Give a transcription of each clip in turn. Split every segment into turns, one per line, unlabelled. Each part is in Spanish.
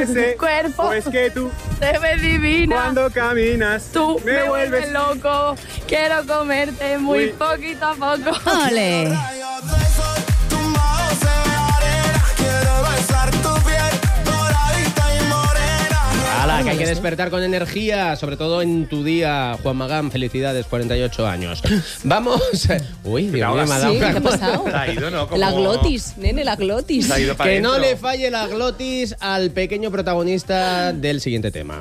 ese
cuerpo,
pues que tú
te ves divina.
cuando caminas
Tú
me vuelves
loco. Quiero comerte muy
Uy.
poquito a poco.
¡Ole!
¡Hala! Que hay que despertar con energía, sobre todo en tu día, Juan Magán. Felicidades, 48 años. Vamos. Uy, Dios mío, me ha dado
Sí,
una
¿qué ha pasado?
Se ha ido, ¿no? Como...
La glotis, nene, la glotis.
Se ha ido para
Que no
adentro.
le falle la glotis al pequeño protagonista del siguiente tema.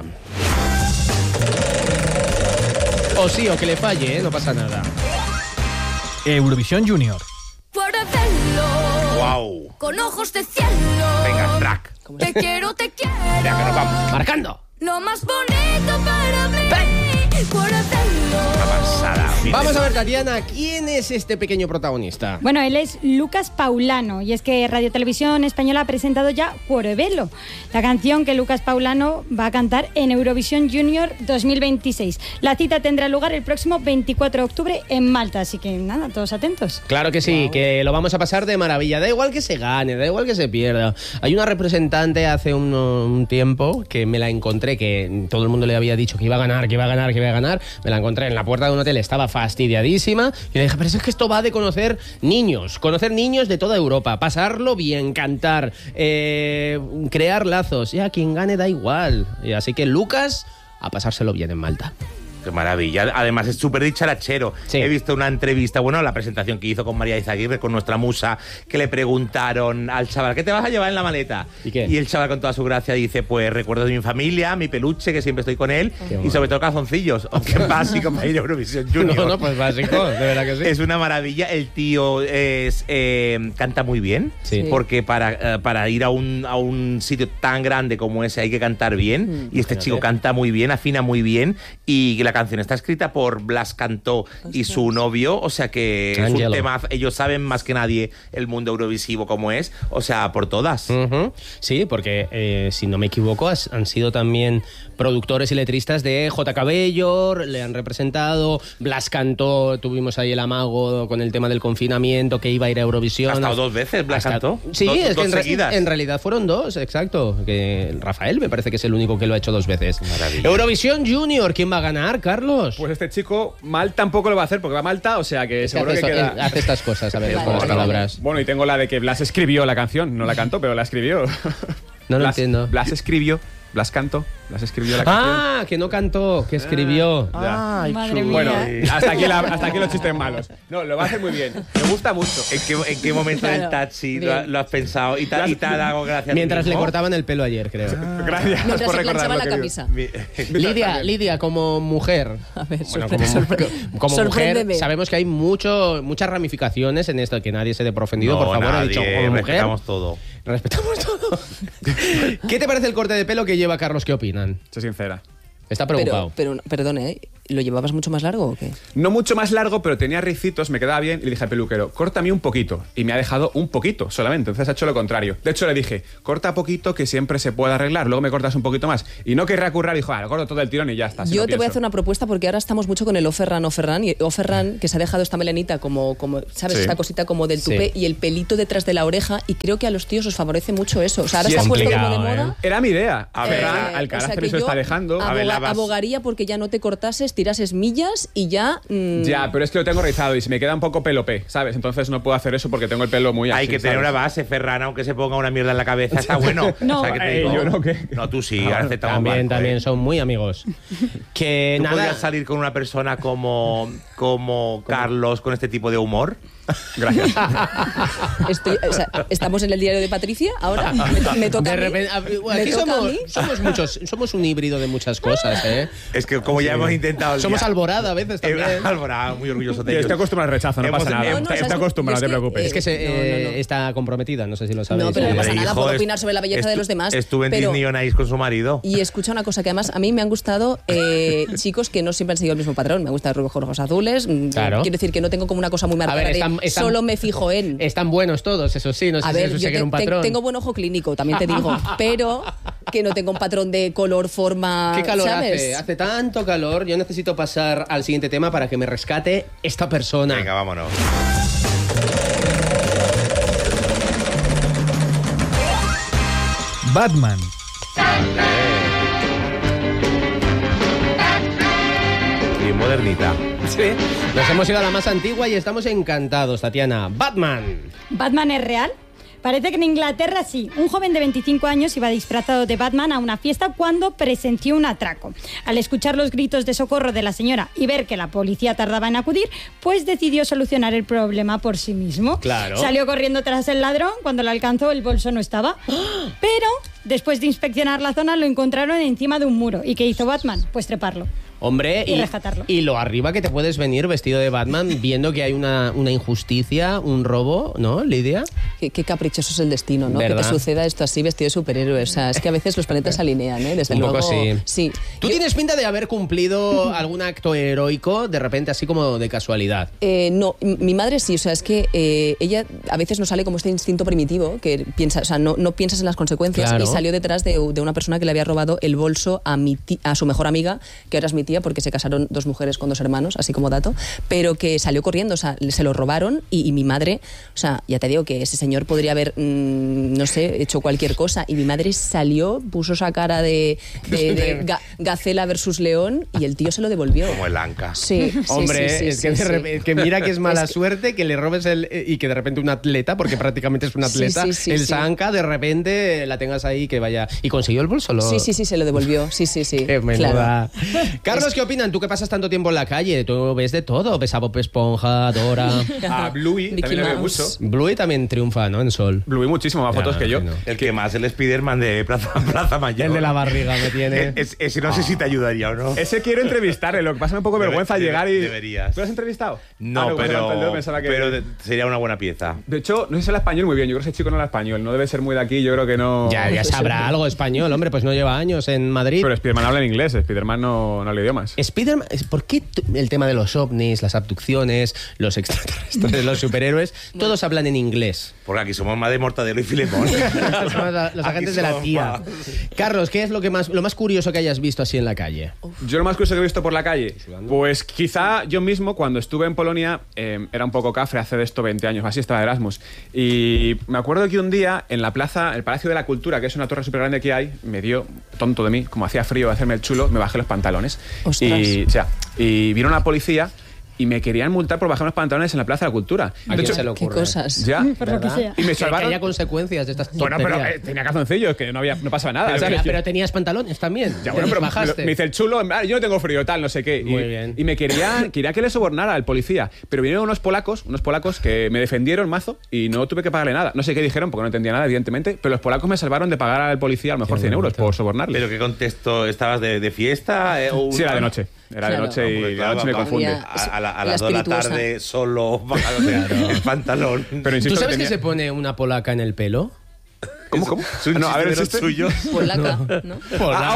O sí, o que le falle, no pasa nada.
Eurovisión Junior.
Por hacerlo
¡Guau!
con ojos de cielo.
Venga, track.
Te quiero, te quiero.
Ya que nos vamos.
Marcando.
Lo más bonito para mí. Por hacerlo.
Una pasada.
Vamos a ver, Tatiana, ¿quién es este pequeño protagonista?
Bueno, él es Lucas Paulano y es que Radio Televisión Española ha presentado ya Cuorebelo, la canción que Lucas Paulano va a cantar en Eurovisión Junior 2026. La cita tendrá lugar el próximo 24 de octubre en Malta, así que nada, todos atentos.
Claro que sí, que lo vamos a pasar de maravilla. Da igual que se gane, da igual que se pierda. Hay una representante hace un tiempo que me la encontré, que todo el mundo le había dicho que iba a ganar, que iba a ganar, que iba a ganar. Me la encontré en la puerta de un hotel, estaba fastidiadísima. Y le dije, pero es que esto va de conocer niños de toda Europa, pasarlo bien, cantar, crear lazos. Ya, quien gane da igual. Y así que Lucas, a pasárselo bien en Malta.
Qué maravilla. Además es súper dicharachero.
Sí.
He visto una entrevista, bueno, la presentación que hizo con María Izaguirre, con nuestra musa, que le preguntaron al chaval, ¿qué te vas a llevar en la maleta?
¿Y qué?
Y el chaval con toda su gracia dice, pues recuerdos de mi familia, mi peluche, que siempre estoy con él,
Qué
y
bueno.
sobre todo calzoncillos. Aunque es básico para ir a Eurovisión Junior.
No, pues básico, de verdad que sí.
Es una maravilla. El tío canta muy bien.
Sí.
Porque para ir a un sitio tan grande como ese hay que cantar bien. Y este chico canta muy bien, afina muy bien. Y la canción está escrita por Blas Cantó y su novio. O sea que es
Angelo.
un tema. Ellos saben más que nadie el mundo eurovisivo como es. O sea, por todas.
Ujú. Sí, porque si no me equivoco han sido también productores y letristas de J. Cabello, le han representado, Blas Cantó, tuvimos ahí el amago con el tema del confinamiento, que iba a ir a Eurovisión.
Ha estado 2 veces Blas Cantó.
Sí,
Dos-
es que
dos
en,
seguidas.
en realidad fueron 2, exacto. Que Rafael me parece que es el único que lo ha hecho 2 veces.
Maravilla.
Eurovisión Junior, ¿quién va a ganar, Carlos?
Pues este chico mal tampoco lo va a hacer porque va a Malta, o sea que
Es que
seguro
hace,
que queda...
hace estas cosas, a ver,
Vale,
con las
vale,
palabras.
Bueno, y tengo la de que Blas escribió la canción, no la cantó, pero la escribió.
No lo
Blas,
entiendo.
Blas escribió, Blas cantó, Blas escribió la canción.
Ah, que no cantó, que escribió.
Ya.
Madre mía.
Bueno, hasta aquí los chistes malos. No, lo va a hacer muy bien. Me gusta mucho.
¿En qué momento del
Claro,
taxi
bien.
lo has pensado? Y te ha dado gracia a ti
Mientras le
mismo?
cortaban el pelo ayer, creo.
Gracias
Mientras
por
se planchaba
recordarlo,
la
querido.
camisa.
Lidia, como mujer.
A ver,
Bueno, como mujer,
sorpréndeme.
sabemos que hay muchas ramificaciones en esto, que nadie se dé por ofendido, por favor, he dicho, como mujer.
Respetamos todo.
Respetamos todo. ¿Qué te parece el corte de pelo que lleva Carlos? ¿Qué opinan?
Sé sincera.
Está preocupado.
Pero perdone, ¿lo llevabas mucho más largo o qué?
No mucho más largo, pero tenía ricitos, me quedaba bien. Y le dije al peluquero, córtame un poquito. Y me ha dejado un poquito solamente. Entonces ha hecho lo contrario. De hecho, le dije, corta poquito que siempre se puede arreglar. Luego me cortas un poquito más. Y no querrá currar. Dijo, lo corto todo el tirón y ya está.
Yo te voy a hacer una propuesta porque ahora estamos mucho con el Oferran. Y Oferran, que se ha dejado esta melenita como ¿sabes?
Sí.
Esta cosita como del
Sí.
tupé y el pelito detrás de la oreja. Y creo que a los tíos os favorece mucho eso. O sea, ahora
Sí,
se ha
es
puesto como de
complicado,
moda.
Era mi idea. A ver,
Eh,
al
o
carácter
sea, que
eso
yo
está dejando.
A ver,
abogaría porque ya no te cortases, tirases millas y ya...
Ya, pero es que lo tengo rizado y se me queda un poco pelopé, ¿sabes? Entonces no puedo hacer eso porque tengo el pelo muy así.
Hay que tener
¿sabes?
una base, Ferran, aunque se ponga una mierda en la cabeza. Está bueno.
No.
O sea, que te digo-
yo no, ¿qué?
No, tú sí, ahora aceptamos
También,
barco,
también
¿eh?
son muy amigos. Que
¿Tú
nada.
podrías salir con una persona como Carlos con este tipo de humor?
Gracias.
Estamos en el diario de Patricia, ahora me toca
De
a mí.
repente,
¿Me
aquí
toca a mí?
somos un híbrido de muchas cosas, ¿eh?
Es que como ya hemos intentado...
Somos
ya-
Alborada a veces también.
Alborada, muy orgulloso de
Estoy
ellos.
acostumbrado al rechazo, no
Hemos-
pasa nada.
no, no,
¿sabes?
Estoy acostumbrado, no
Yo
te
es que,
preocupes.
Es que
No.
está comprometida, no sé si lo sabéis.
No, pero no
Hombre,
pasa nada,
hijo,
puedo opinar sobre la belleza de los demás.
Estuve en
pero-
Disney on Ice con su marido.
Y escucha una cosa que además a mí me han gustado chicos que no siempre han seguido el mismo patrón. Me gustan los ojos azules.
Claro.
Quiero decir que no tengo como una cosa muy marcada
ver,
de
están-
solo me fijo en...
Están buenos todos, eso sí, no sé
A
si
ver,
eso
yo
seguir un patrón.
tengo buen ojo clínico, también te digo, pero que no tengo un patrón de color, forma,
¿Qué calor
¿sabes?
hace? Hace tanto calor. Yo necesito pasar al siguiente tema para que me rescate esta persona.
Venga, vámonos.
Batman.
Bien modernita.
Sí. Nos hemos ido a la más antigua y estamos encantados, Tatiana. Batman.
¿Batman es real? Parece que en Inglaterra sí. Un joven de 25 años iba disfrazado de Batman a una fiesta cuando presenció un atraco. Al escuchar los gritos de socorro de la señora y ver que la policía tardaba en acudir, pues decidió solucionar el problema por sí mismo.
Claro.
Salió corriendo tras el ladrón. Cuando lo alcanzó, el bolso no estaba. Pero después de inspeccionar la zona, lo encontraron encima de un muro. ¿Y qué hizo Batman? Pues treparlo.
Hombre,
Y rescatarlo.
y lo arriba que te puedes venir vestido de Batman viendo que hay una injusticia, un robo, ¿no, Lidia?
Qué caprichoso es el destino, ¿no?
¿Verdad?
Que te suceda esto así vestido de superhéroe. O sea, es que a veces los planetas se alinean, ¿eh? Desde
Un
luego.
poco sí.
Sí.
Tú
Yo-
tienes pinta de haber cumplido algún acto heroico de repente, así como de casualidad.
No, mi madre sí, o sea, es que ella a veces nos sale como este instinto primitivo que piensa, o sea, no piensas en las consecuencias,
Claro.
y salió detrás de una persona que le había robado el bolso a su mejor amiga, que ahora es mi tía porque se casaron 2 mujeres con 2 hermanos, así como dato, pero que salió corriendo, o sea, se lo robaron y mi madre, o sea, ya te digo que ese señor podría haber, no sé, hecho cualquier cosa, y mi madre salió, puso esa cara de Gacela versus León y el tío se lo devolvió.
Como el Anca.
Sí, sí,
Hombre,
sí, sí,
es que,
sí,
de
sí.
repente- que mira que es mala
Es que-
suerte que le robes y que de repente un atleta, porque prácticamente es un
Sí,
atleta,
sí, sí,
el
sí.
Sanka, de repente la tengas ahí que vaya... ¿Y consiguió el bolso?
Sí, se lo devolvió. Sí, sí, sí.
Qué menuda.
Claro.
Carlos, ¿qué opinan? Tú que pasas tanto tiempo en la calle, tú ves de todo, ves a Bob Esponja, Dora...
A Bluey
Mickey
también le veo
Mouse.
mucho.
Bluey también triunfa, ¿no? En Sol.
Bluey muchísimo más fotos que yo.
imagino.
El que más, el Spiderman de Plaza Mayor.
El de la barriga me tiene.
Ese no sé si te ayudaría o no.
Ese quiero entrevistarle, lo que pasa me un poco vergüenza llegar y...
Deberías.
¿Tú lo has entrevistado?
No,
como se levanta el dedo, pensaba que-
sería una buena pieza.
De hecho, no sé si habla español muy bien. Yo creo que ese chico no habla español. No debe ser muy de aquí. Yo creo que no...
Ya sabrá algo español, hombre, pues no lleva años en Madrid.
Pero Spiderman habla en inglés. Spiderman no habla idiomas.
Spiderman, ¿por qué el tema de los ovnis, las abducciones, los extraterrestres, los superhéroes, todos hablan en inglés?
Porque aquí somos más de Mortadelo y Filemón.
Los agentes de la tía. Carlos, ¿qué es lo más curioso que hayas visto así en la calle?
Yo lo más curioso que he visto por la calle, pues quizá yo mismo cuando estuve en Polonia era un poco cafre, hace de esto 20 años, así estaba de Erasmus. Y me acuerdo que un día en la plaza, el Palacio de la Cultura, que es una torre súper grande que hay, me dio, tonto de mí, como hacía frío hacerme el chulo, me bajé los pantalones.
Ostras.
Y vino la policía y me querían multar por bajar los pantalones en la Plaza de la Cultura.
¿A quién se le
Qué
ocurre?
cosas.
Ya.
Por lo que
¿Verdad?
sea.
Y me
Que
salvaron.
haya consecuencias de estas
Bueno,
tonterías.
pero tenía calzoncillos, que no pasaba nada.
Pero,
¿sabes?
pero tenías pantalones también.
Ya, bueno, pero
bajaste.
me dice el chulo, yo no tengo frío, tal, no sé qué.
Muy bien.
Y me quería que le sobornara al policía. Pero vinieron unos polacos que me defendieron mazo y no tuve que pagarle nada. No sé qué dijeron porque no entendía nada, evidentemente. Pero los polacos me salvaron de pagar al policía a lo mejor 100 euros por sobornarle.
¿Pero qué contexto? ¿Estabas de fiesta?
Sí, era de noche. Era de
Claro.
noche y la noche me confunde.
Había-
A
la
las 2 de la
espirituosa.
tarde, solo, bajado el pantalón.
Pero insisto
¿Tú sabes
que
que se pone una polaca en el pelo?
¿Cómo?
¿Es un
No, a ver,
chiste de los
¿existe?
suyos?
Polaca, ¿no?
Polaca.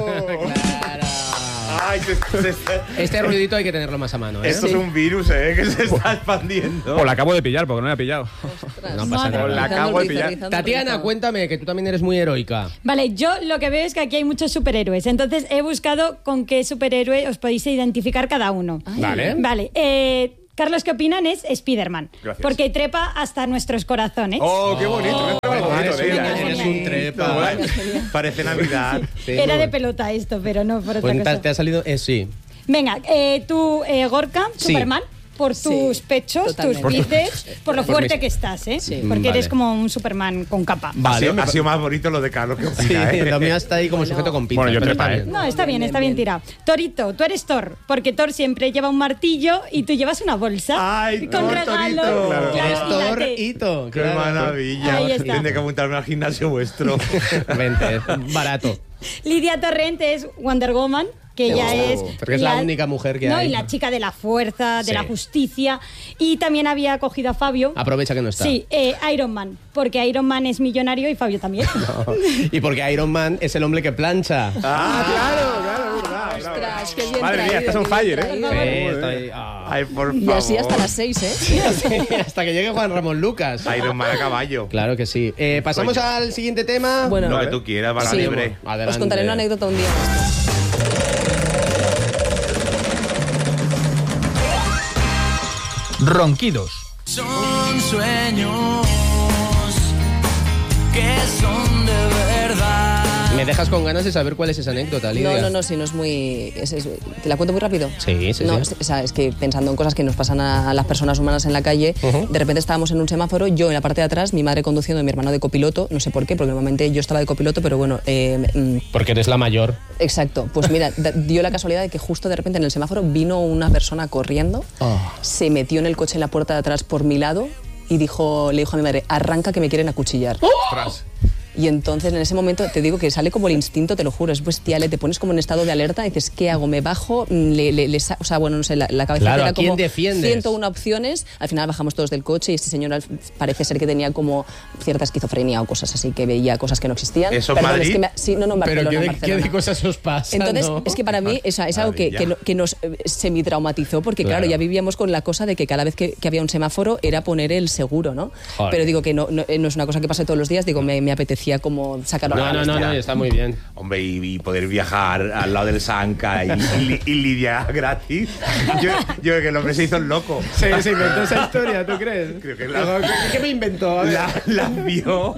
Claro.
Ay,
Este ruidito hay que tenerlo más a mano, ¿eh?
esto es un virus, que se está expandiendo.
O la acabo de pillar porque no la he pillado.
No pasa
Madre
nada.
La acabo de pillar.
Rizando,
Tatiana,
rizando.
cuéntame, que tú también eres muy heroica.
Vale, yo lo que veo es que aquí hay muchos superhéroes. Entonces he buscado con qué superhéroe os podéis identificar cada uno.
Vale.
Vale, Carlos, ¿qué opinan? Es Spiderman.
Gracias.
Porque trepa hasta nuestros corazones.
¡Oh, qué bonito! Me algo bonito de ella.
genial.
Eres un trepa.
Parece Navidad.
Sí,
Era
muy
de
bueno.
pelota esto, pero no por otra
Cuenta,
cosa.
¿te ha salido? Sí.
Venga, tú, Gorka,
Sí.
Superman, por tus
Sí,
pechos,
totalmente.
tus bíceps, por lo
Por
fuerte
mis-
que estás, ¿eh?
Sí.
Porque eres
Vale.
como un Superman con capa.
Vale.
Ha sido más bonito lo de Carlos que
Sí,
opina, ¿eh?
lo mío está ahí como sujeto con pinzas.
Bueno, yo
pero
trepa,
está
¿eh?
bien.
No, está bien, está bien tirado. Torito, tú eres Thor, porque Thor siempre lleva un martillo y tú llevas una bolsa
Ay,
con
Thor,
regalos.
Torito.
Claro,
Eres
y
Thor
late.
Hito.
¡Qué
claro.
maravilla!
Ahí está.
Tiene que apuntarme al gimnasio vuestro.
Vente, barato.
Lidia Torrente es Wonder Woman, que ella es...
Porque es la única mujer que
no,
hay.
y la chica de la fuerza, de
Sí.
la justicia. Y también había cogido a Fabio.
Aprovecha que no está.
Sí, Iron Man, porque Iron Man es millonario y Fabio también.
Y porque Iron Man es el hombre que plancha.
Claro,
Ostras, qué bien
Madre mía,
traído,
estás on
qué bien
fire, ¿eh?
traído.
Sí, estoy... ah.
Ay, por
Y
favor.
así hasta las 6, ¿eh?
Sí, hasta que llegue Juan Ramón Lucas.
Iron Man a caballo.
Claro que sí. Pasamos
Coño.
al siguiente tema.
Bueno,
Lo que tú quieras, para
Sí.
libre.
Adelante.
os contaré una anécdota un día.
Ronquidos.
Son sueños que son de verdad.
Me dejas con ganas de saber cuál es esa anécdota, Lidia.
No, sí, no es muy... ¿Te la cuento muy rápido?
Sí.
O sea, es que pensando en cosas que nos pasan a las personas humanas en la calle, de repente estábamos en un semáforo, yo en la parte de atrás, mi madre conduciendo y mi hermano de copiloto, no sé por qué, porque normalmente yo estaba de copiloto, pero bueno...
Porque eres la mayor.
Exacto. Pues mira, dio la casualidad de que justo de repente en el semáforo vino una persona corriendo, se metió en el coche en la puerta de atrás por mi lado y le dijo a mi madre, arranca que me quieren acuchillar.
Ostras.
Y entonces en ese momento te digo que sale como el instinto, te lo juro, es bestial, te pones como en estado de alerta y dices, ¿qué hago? ¿Me bajo? O sea, bueno, no sé, la cabeza
Claro,
era
¿a quién
como
defiendes?
101 opciones, al final bajamos todos del coche y este señor parece ser que tenía como cierta esquizofrenia o cosas así, que veía cosas que no existían.
¿Eso en
Perdón,
Madrid?
es que sí, no, en Barcelona.
Pero
en
¿qué
Barcelona.
de cosas os pasa?
Entonces,
¿no?
es que para mí es algo que nos semi-traumatizó, porque claro, ya vivíamos con la cosa de que cada vez que había un semáforo era poner el seguro, ¿no?
Joder.
Pero digo que no es una cosa que pase todos los días, digo, me apetecía como sacarlo a la
No, está muy bien.
Hombre, y poder viajar al lado del Sanca y Lidia gratis. Yo creo que el hombre se hizo el loco.
Se inventó esa historia, ¿tú crees?
Creo que
¿Qué me inventó? A ver.
la vio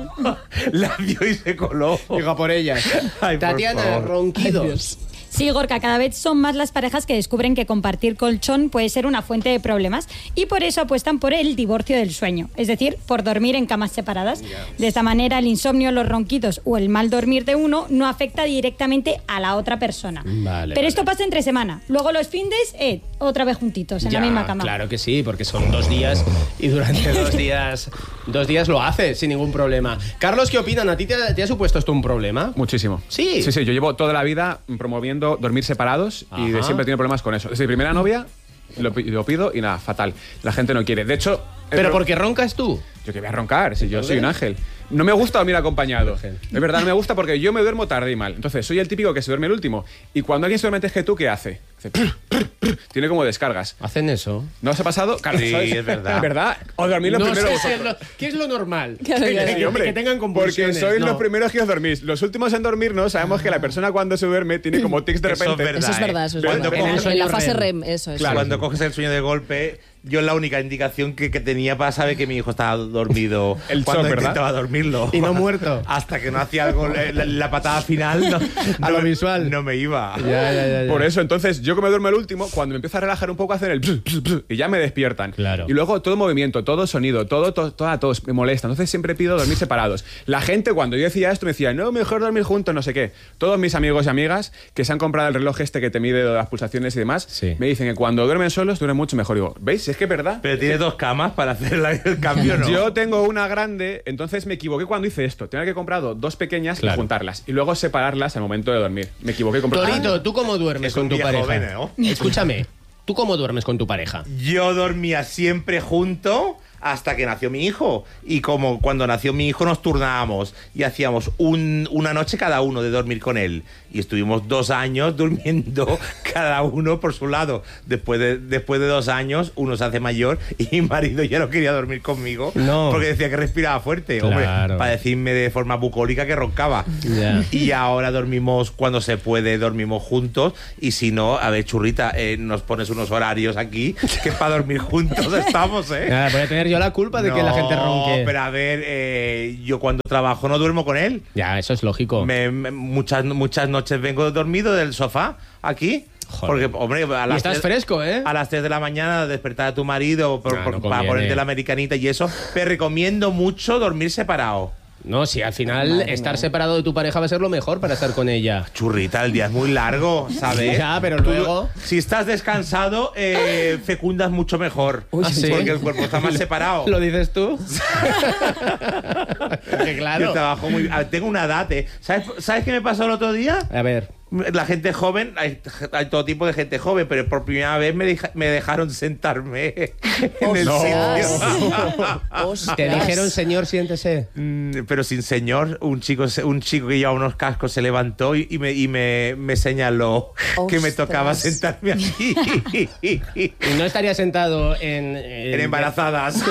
y se coló.
Diga por ellas.
Ay, por
Tatiana,
favor.
ronquidos.
Sí, Gorka, cada vez son más las parejas que descubren que compartir colchón puede ser una fuente de problemas y por eso apuestan por el divorcio del sueño, es decir, por dormir en camas separadas. De esta manera, el insomnio, los ronquidos o el mal dormir de uno no afecta directamente a la otra persona. Pero esto pasa entre semana. Luego los findes, otra vez juntitos, en la misma cama.
Claro que sí, porque son 2 días y durante 2 días lo haces sin ningún problema. Carlos, ¿qué opinan? ¿A ti te ha supuesto esto un problema?
Muchísimo.
Sí.
Sí, yo llevo toda la vida promoviendo dormir separados y
Ajá.
siempre he tenido problemas con eso. Desde mi primera novia lo pido y nada, fatal. La gente no quiere. De hecho...
¿Pero porque roncas tú?
Yo que voy a roncar, si yo soy un ángel. No me gusta dormir acompañado. Es verdad, no me gusta porque yo me duermo tarde y mal. Entonces, soy el típico que se duerme el último. Y cuando alguien se duerme antes que tú, ¿qué hace? Tiene como descargas.
¿Hacen eso?
¿No os ha pasado? Claro,
Sí,
¿sabes?
es verdad.
¿Verdad? O dormir los primeros
sé
vosotros.
¿Qué es lo normal?
Sí, hombre,
que tengan
porque
convulsiones.
sois
no.
los primeros que os dormís. Los últimos en dormirnos, sabemos que la persona cuando se duerme tiene como tics de
Eso es
repente.
verdad.
Eso es verdad, eso es
Cuando
verdad.
coges
En la
el
fase
REM.
REM, eso es.
Claro.
Cuando coges el sueño de golpe, yo la única indicación que tenía para saber que mi hijo estaba dormido
El
cuando
shock, ¿verdad?
intentaba dormirlo.
Y no muerto.
Hasta que no hacía algo, la patada final.
A lo visual.
No me iba.
Ya.
Por eso, entonces, yo que me duermo el último, cuando me empiezo a relajar un poco, hacen el y ya me despiertan.
Claro.
Y luego todo movimiento, todo sonido, toda tos me molesta. Entonces siempre pido dormir separados. La gente, cuando yo decía esto, me decía, no, mejor dormir juntos, no sé qué. Todos mis amigos y amigas que se han comprado el reloj este que te mide las pulsaciones y demás,
Sí.
me dicen que cuando duermen solos duermen mucho mejor. Digo, ¿veis? Es que es verdad.
Pero tiene 2 camas para hacer el cambio, ¿no?
Yo tengo una grande, entonces me equivoqué cuando hice esto. Tenía que haber comprado 2 pequeñas
Claro.
y juntarlas. Y luego separarlas al momento de dormir. Me equivoqué comprando.
Torito, ¿tú cómo duermes
Es
con
un
tu
día
pareja?
joven, ¿no?
Escúchame, ¿tú cómo duermes con tu pareja?
Yo dormía siempre junto hasta que nació mi hijo. Y como cuando nació mi hijo nos turnábamos y hacíamos una noche cada uno de dormir con él. Y estuvimos 2 años durmiendo cada uno por su lado. Después de 2 años uno se hace mayor y mi marido ya no quería dormir conmigo
No.
porque decía que respiraba fuerte.
Claro.
Hombre, para decirme de forma bucólica que roncaba.
Ya.
Y ahora dormimos cuando se puede, dormimos juntos. Y si no, a ver, churrita, nos pones unos horarios aquí que para dormir juntos estamos, ¿eh?
Nada, voy a tener yo la culpa de que la gente ronque.
No, pero a ver, yo cuando trabajo no duermo con él.
Ya, eso es lógico.
Muchas noches vengo dormido del sofá aquí.
Joder.
Porque, hombre, a
Y
las
estás
3
fresco, ¿eh?
a las 3 de la mañana despertar a tu marido
Claro, no
para
conviene.
ponerte la americanita y eso. Pero recomiendo mucho dormir separado.
No, si al final estar separado de tu pareja va a ser lo mejor para estar con ella.
Churrita, el día es muy largo, ¿sabes?
Ya, pero
Tú,
luego-
si estás descansado, fecundas mucho mejor.
¿Ah, sí?
Porque el cuerpo está más separado.
¿Lo dices tú? Que
Yo
claro.
trabajo muy... Tengo una edad, ¿eh? ¿Sabes qué me pasó el otro día?
A ver.
La gente joven, hay todo tipo de gente joven, pero por primera vez me dejaron sentarme en el sitio.
Ostras.
Te dijeron, señor, siéntese.
Pero sin señor, un chico que llevaba unos cascos se levantó y me señaló que me tocaba
Ostras.
sentarme aquí.
Y no estaría sentado en
embarazadas.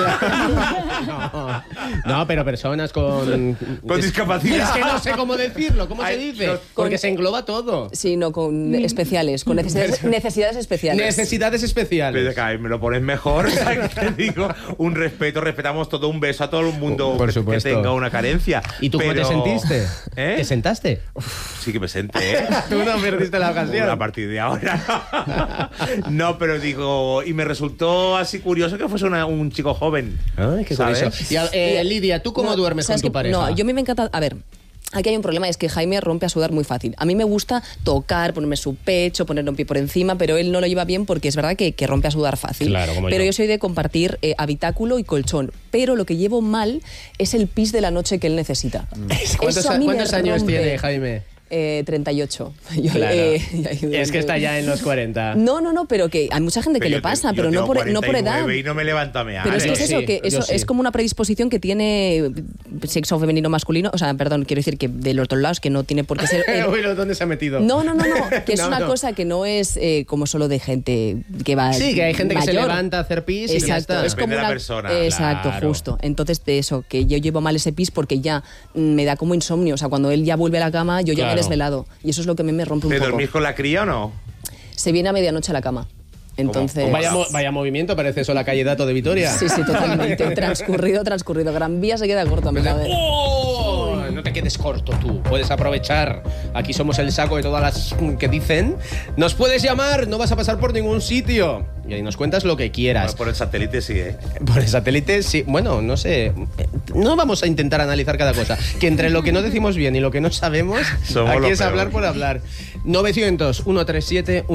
No, pero personas con
Con discapacidad.
Es que no sé cómo decirlo, ¿cómo se
Ay,
dice?
no,
Porque se engloba todo. tampoco.
Sí, no, con especiales, con necesidades especiales.
Necesidades especiales.
Pero cada vez me lo pones mejor. O sea, que te digo, un respeto, respetamos todo, un beso a todo el mundo
Por
que
supuesto.
tenga una carencia.
¿Y tú cómo te sentiste?
¿Eh?
¿Te sentaste?
Sí que me senté, ¿eh?
Tú no perdiste la ocasión.
A partir de ahora. No, pero digo, y me resultó así curioso que fuese un chico joven.
Ay, qué
¿sabes?
curioso. Y, Lidia, ¿tú cómo
No,
duermes con
¿sabes
tu
qué?
pareja?
No, yo a mí me encanta... A ver, aquí hay un problema, es que Jaime rompe a sudar muy fácil. A mí me gusta tocar, ponerme su pecho, ponerle un pie por encima, pero él no lo lleva bien porque es verdad que rompe a sudar fácil.
Claro, como
pero
yo.
yo soy de compartir habitáculo y colchón. Pero lo que llevo mal es el pis de la noche que él necesita.
¿Cuántos,
Eso a mí me
cuántos años
rompe.
tiene Jaime?
38. Yo,
Claro.
ya
Es que está ya en los 40.
No, pero que hay mucha gente que le pasa, pero no por edad.
Y no me levanto a mear.
Pero es que
yo
es eso,
sí,
que
yo
eso
sí.
es como una predisposición que tiene sexo femenino masculino, o sea, perdón, quiero decir que de los dos lados, que no tiene por qué ser...
Uy, ¿dónde se ha metido?
No, que es
No,
una
no.
cosa que no es como solo de gente que va
Sí, que hay gente que se
mayor.
levanta a hacer pis y ya
Exacto,
está.
es
Depende
como
de la
una...
persona.
Exacto,
Claro.
justo. Entonces, de eso, que yo llevo mal ese pis porque ya me da como insomnio, o sea, cuando él ya vuelve a la cama, yo ya me he
Claro.
desvelado. Y eso es lo que a mí me rompe un
¿Te
poco.
dormís con la cría o no?
Se viene a medianoche a la cama. Entonces...
Vaya movimiento, parece eso la calle Dato de Vitoria.
Sí, totalmente. transcurrido. Gran Vía se queda corto, me cabe.
¡Oh! No te quedes corto tú. Puedes aprovechar. Aquí somos el saco de todas las que dicen. Nos puedes llamar, no vas a pasar por ningún sitio. Y ahí nos cuentas lo que quieras.
Bueno, por el satélite sí, ¿eh?
Por el satélite, sí. Bueno, no sé. No vamos a intentar analizar cada cosa. Que entre lo que no decimos bien y lo que no sabemos,
Somos
aquí
lo
es
peor.
hablar por hablar. 900-137-137.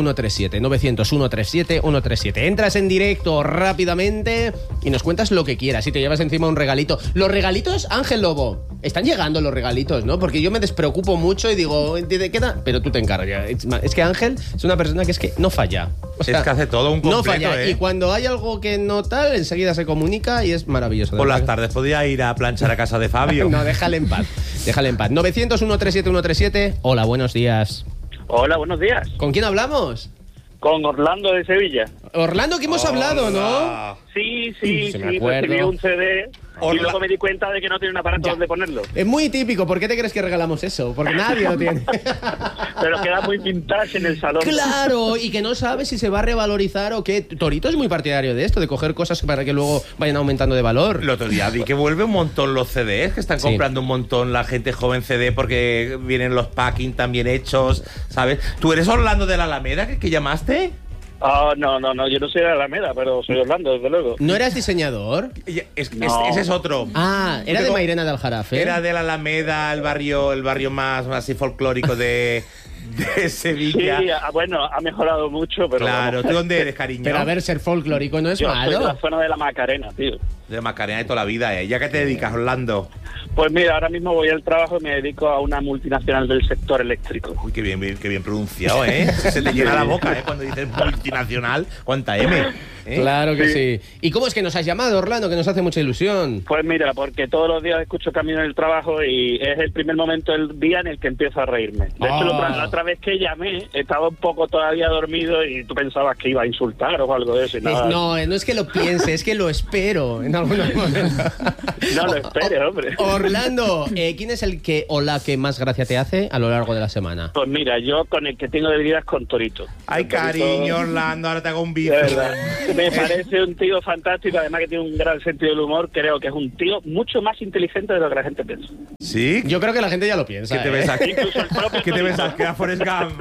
900-137-137. Entras en directo rápidamente y nos cuentas lo que quieras. Y te llevas encima un regalito. Los regalitos, Ángel Lobo. Están llegando los regalitos, ¿no? Porque yo me despreocupo mucho y digo, ¿de qué da? Pero tú te encargas. Es que Ángel es una persona que es que no falla. O sea,
Es que hace todo un completo,
no falla.
¿eh?
Y cuando hay algo que no tal, enseguida se comunica y es maravilloso. de
Por las
verdad.
tardes podía ir a planchar a casa de Fabio.
No, déjale en paz. Déjale en paz. 900-137-137. Hola, buenos días.
Hola, buenos días.
¿Con quién hablamos?
Con Orlando de Sevilla.
Orlando, que hemos hablado, ¿no?
Hola.
Sí,
Sí, me acuerdo.
recibí un CD
Orla-
y luego me di cuenta de que no tiene un aparato
Ya.
donde ponerlo.
Es muy típico. ¿Por qué te crees que regalamos eso? Porque nadie lo tiene.
Pero queda muy vintage en el salón.
Claro, y que no sabes si se va a revalorizar o qué. Torito es muy partidario de esto, de coger cosas para que luego vayan aumentando de valor.
El otro día vi que vuelve un montón los CDs, que están
Sí.
comprando un montón la gente joven CD porque vienen los packing también hechos, ¿sabes? ¿Tú eres Orlando de la Alameda que llamaste?
Ah, no, yo no soy de Alameda, pero soy Orlando, desde luego.
¿No eras diseñador?
No.
Ese es otro.
Ah, era de
Digo,
Mairena de Aljarafe.
Era de la Alameda, el barrio más así folclórico de
Sí,
Sevilla.
bueno, ha mejorado mucho, pero...
Claro, ¿tú dónde eres, cariño?
Pero a ver, ser folclórico no es
yo soy de la
malo.
zona de la Macarena, tío.
De Macarena de toda la vida, ¿eh? ¿Ya qué te dedicas, Orlando?
Pues mira, ahora mismo voy al trabajo y me dedico a una multinacional del sector eléctrico.
Uy, qué bien pronunciado, ¿eh? Se te llena la boca, ¿eh? Cuando dices multinacional, ¿cuánta M? ¿Eh?
Claro que sí. ¿Y cómo es que nos has llamado, Orlando? Que nos hace mucha ilusión.
Pues mira, porque todos los días escucho camino en el trabajo y es el primer momento del día en el que empiezo a reírme. De hecho, la otra vez que llamé, estaba un poco todavía dormido y tú pensabas que iba a insultar o algo de eso. Y nada.
No es que lo piense, es que lo espero en algunos momentos.
No lo esperes, hombre.
Orlando, ¿quién es el que o la que más gracia te hace a lo largo de la semana?
Pues mira, yo con el que tengo debilidad es con Torito.
Ay,
Con Torito,
cariño, Orlando, ahora te hago un
de
bife.
verdad. Me parece un tío fantástico, además que tiene un gran sentido del humor. Creo que es un tío mucho más inteligente de lo que la gente piensa.
¿Sí?
Yo creo que la gente ya lo piensa.
¿Qué te ves aquí?
Incluso el propio
¿Qué te
Torito.
ves? Que era Forrest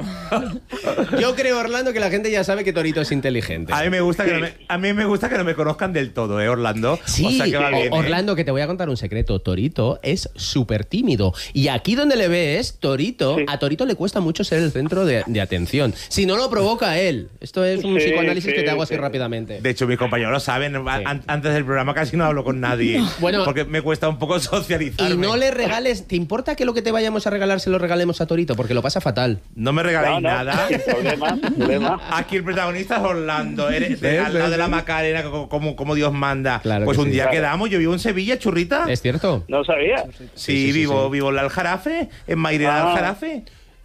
Gump.
Yo creo, Orlando, que la gente ya sabe que Torito es inteligente.
A mí me gusta que no me conozcan del todo, Orlando.
Sí,
O sea que va bien, ¿eh?
Orlando, que te voy a contar un secreto. Torito es súper tímido. Y aquí donde le ves, Torito,
Sí.
a Torito le cuesta mucho ser el centro de atención. Si no lo provoca él. Esto es un
Sí,
psicoanálisis que te hago así
sí.
rápidamente.
De hecho, mis compañeros lo saben. Antes del programa casi no hablo con nadie.
Bueno.
Porque me cuesta un poco socializarme.
Y no le regales... ¿Te importa que lo que te vayamos a regalar se lo regalemos a Torito? Porque lo pasa fatal.
No me regaléis nada.
Sin problema, sin problema.
Aquí el protagonista es Orlando. Eres
¿Ves?
al lado
¿Ves?
de la Macarena, como Dios manda.
Claro
Pues
que
un
sí.
día
Claro.
quedamos. Yo vivo en Sevilla, churrita.
¿Es cierto?
No sabía.
Sí, vivo en el Aljarafe, en Mairena del Aljarafe.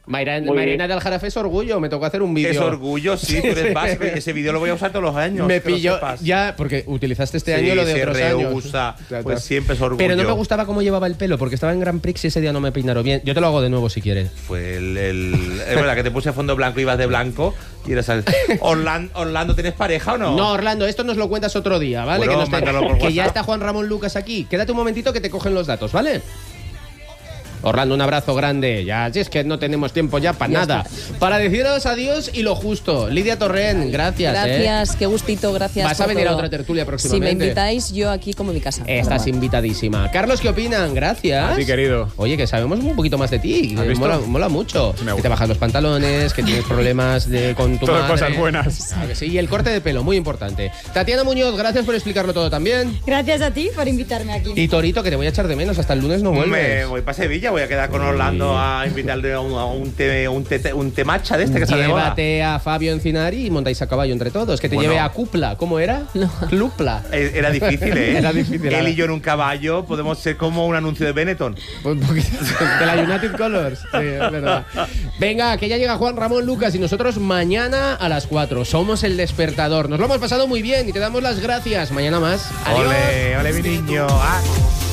Mairena del Jarafe es orgullo, me tocó hacer un vídeo.
Es orgullo, sí, tú eres vasco y ese vídeo lo voy a usar todos los años.
Me pilló ya, porque utilizaste este año lo de
se
otros años.
reusa, pues siempre es orgullo.
Pero no me gustaba cómo llevaba el pelo, porque estaba en Grand Prix y ese día no me peinaron bien. Yo te lo hago de nuevo si quieres.
Fue es verdad que te puse fondo blanco y ibas de blanco y eras Orlando, ¿tienes pareja o no?
No, Orlando, esto nos lo cuentas otro día, ¿vale?
Bueno, mándalo por
que ya
WhatsApp.
está Juan Ramón Lucas aquí. Quédate un momentito que te cogen los datos, ¿vale? Orlando, un abrazo grande. Ya, si es que no tenemos tiempo ya para nada. Para deciros adiós y lo justo. Lidia Torrent, gracias.
Gracias, qué gustito, gracias.
Vas a
por
venir a
todo.
otra tertulia
Si
próximamente.
me invitáis, yo aquí como mi casa.
Estás invitadísima. Carlos, ¿qué opinan? Gracias.
A ti, querido.
Oye, que sabemos un poquito más de ti.
¿Has
Que
visto?
mola mucho.
Sí, me
Que
gusta.
te bajas los pantalones, que tienes problemas con tu
Todas
madre.
cosas buenas.
Claro que sí. Y el corte de pelo, muy importante. Tatiana Muñoz, gracias por explicarlo todo también.
Gracias a ti por invitarme aquí.
Y Torito, que te voy a echar de menos. Hasta el lunes no
Me
vuelves.
voy para Sevilla, voy a quedar con Orlando a invitarle a un té matcha de este que sale de moda.
Llévate a Fabio Encinari y montáis a caballo entre todos. Que te
Bueno.
lleve a Cupla. ¿Cómo era?
No.
Clupla.
Era difícil, ¿eh?
Era difícil,
Él
¿eh?
y yo en un caballo podemos ser como un anuncio de Benetton.
Un poquito de la United Colors. Sí, es verdad. Venga, que ya llega Juan Ramón Lucas y nosotros mañana a las 4. Somos El Despertador. Nos lo hemos pasado muy bien y te damos las gracias. Mañana más. Adiós.
Ole, ole mi niño. Ah.